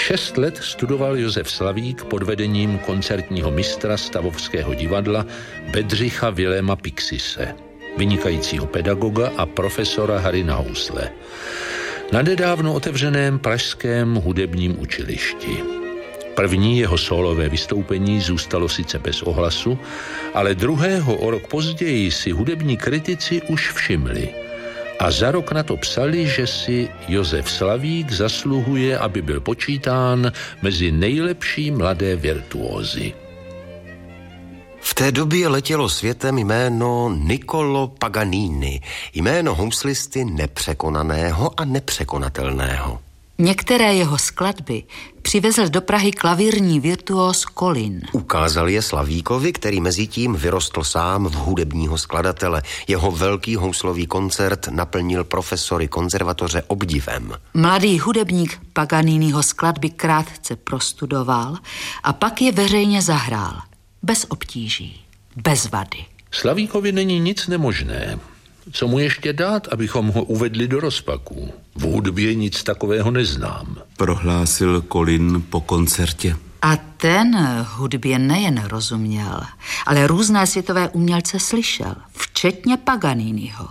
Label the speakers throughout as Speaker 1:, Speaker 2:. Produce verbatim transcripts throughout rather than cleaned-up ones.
Speaker 1: Šest let studoval Josef Slavík pod vedením koncertního mistra Stavovského divadla Bedřicha Viléma Pixise, vynikajícího pedagoga a profesora Harry na housle, na nedávno otevřeném pražském hudebním učilišti. První jeho sólové vystoupení zůstalo sice bez ohlasu, ale druhého o rok později si hudební kritici už všimli a za rok na to psali, že si Josef Slavík zasluhuje, aby byl počítán mezi nejlepší mladé virtuózy.
Speaker 2: V té době letělo světem jméno Niccolo Paganini, jméno houslisty nepřekonaného a nepřekonatelného.
Speaker 3: Některé jeho skladby přivezl do Prahy klavírní virtuóz Colin.
Speaker 2: Ukázal je Slavíkovi, který mezitím vyrostl sám v hudebního skladatele. Jeho velký houslový koncert naplnil profesory konzervatoře obdivem.
Speaker 3: Mladý hudebník Paganiniho skladby krátce prostudoval a pak je veřejně zahrál. Bez obtíží, bez vady.
Speaker 1: Slavíkovi není nic nemožné. Co mu ještě dát, abychom ho uvedli do rozpaků? V hudbě nic takového neznám,
Speaker 4: prohlásil Colin po koncertě.
Speaker 3: A ten hudbě nejen rozuměl, ale různé světové umělce slyšel, včetně Paganiniho.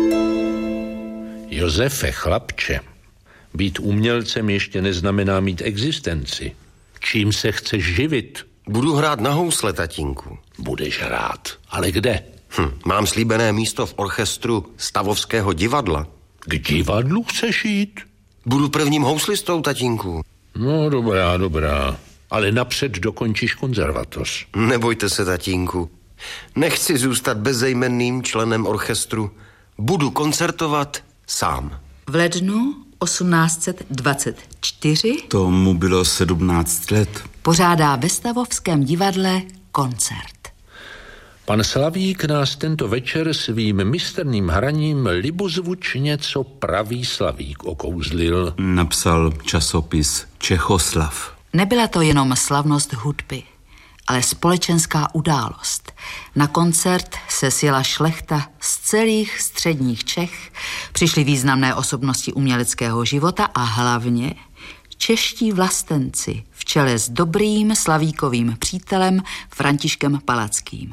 Speaker 1: Josefe, chlapče, být umělcem ještě neznamená mít existenci. Čím se chceš živit?
Speaker 2: Budu hrát na housle, tatínku.
Speaker 1: Budeš hrát, ale kde?
Speaker 2: Hm, mám slíbené místo v orchestru Stavovského divadla.
Speaker 1: K divadlu chceš jít?
Speaker 2: Budu prvním houslistou, tatínku.
Speaker 1: No, dobrá, dobrá. Ale napřed dokončíš konzervatoř.
Speaker 2: Nebojte se, tatínku. Nechci zůstat bezejmenným členem orchestru. Budu koncertovat sám.
Speaker 3: V lednu osmnáct set dvacet čtyři
Speaker 4: tomu bylo sedmnáct let.
Speaker 3: Pořádá ve Stavovském divadle koncert.
Speaker 1: Pan Slavík nás tento večer svým mistrným hraním libozvučně, co pravý Slavík okouzlil,
Speaker 4: napsal časopis Čechoslav.
Speaker 3: Nebyla to jenom slavnost hudby, ale společenská událost. Na koncert se sjela šlechta z celých středních Čech, přišly významné osobnosti uměleckého života a hlavně čeští vlastenci v čele s dobrým Slavíkovým přítelem Františkem Palackým.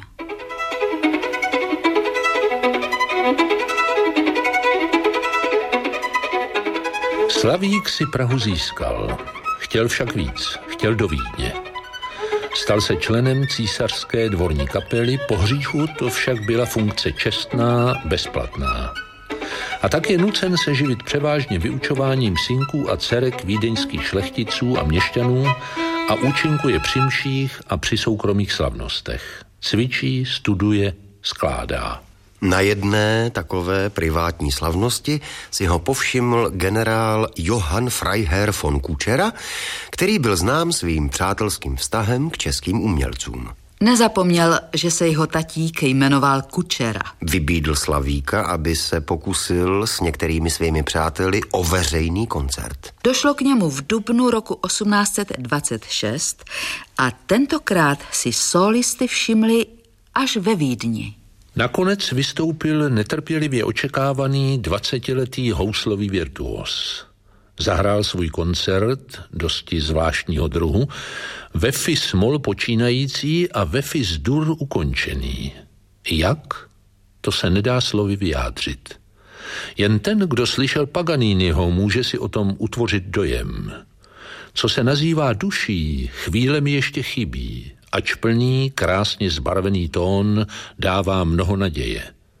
Speaker 1: Slavík si Prahu získal. Chtěl však víc. Chtěl do Vídně. Stal se členem císařské dvorní kapely, po hříchu to však byla funkce čestná, bezplatná. A tak je nucen se živit převážně vyučováním synků a dcerek vídeňských šlechticů a měšťanů a účinkuje při mších a při soukromých slavnostech. Cvičí, studuje, skládá.
Speaker 2: Na jedné takové privátní slavnosti si ho povšiml generál Johann Freiherr von Kučera, který byl znám svým přátelským vztahem k českým umělcům.
Speaker 3: Nezapomněl, že se jeho tatík jmenoval Kučera.
Speaker 2: Vybídl Slavíka, aby se pokusil s některými svými přáteli o veřejný koncert.
Speaker 3: Došlo k němu v dubnu roku osmnáct set dvacet šest a tentokrát si sólisty všimli až ve Vídni.
Speaker 1: Nakonec vystoupil netrpělivě očekávaný dvacetiletý houslový virtuos. Zahrál svůj koncert, dosti zvláštního druhu, ve fis mol počínající a ve fis dur ukončený. Jak? To se nedá slovy vyjádřit. Jen ten, kdo slyšel Paganiniho, může si o tom utvořit dojem. Co se nazývá duší, chvíle mi ještě chybí, ač plný, krásně zbarvený tón dává mnoho naděje.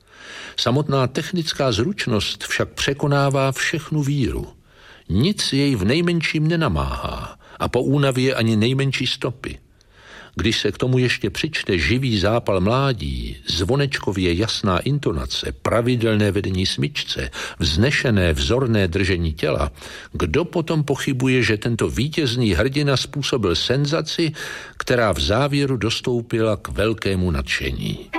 Speaker 1: Samotná technická zručnost však překonává všechnu víru. Nic jej v nejmenším nenamáhá a po únavě ani nejmenší stopy. Když se k tomu ještě přičte živý zápal mládí, zvonečkově jasná intonace, pravidelné vedení smyčce, vznešené vzorné držení těla, kdo potom pochybuje, že tento vítězný hrdina způsobil senzaci, která v závěru dostoupila k velkému nadšení.